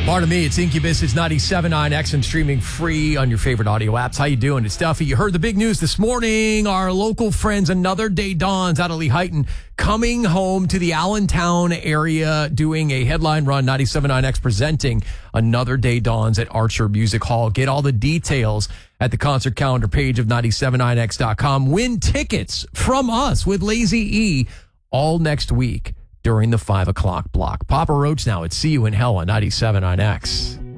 Pardon me, it's Incubus. It's 97.9 X and streaming free on your favorite audio apps. How you doing? It's Duffy. You heard the big news this morning. Our local friends, Another Day Dawns out of Lehighton, coming home to the Allentown area, doing a headline run. 97.9 X presenting Another Day Dawns at Archer Music Hall. Get all the details at the concert calendar page of 979x.com. Win tickets from us with Lazy E all next week during the 5 o'clock block. Papa Roach now at See You in Hell on 97.9 X.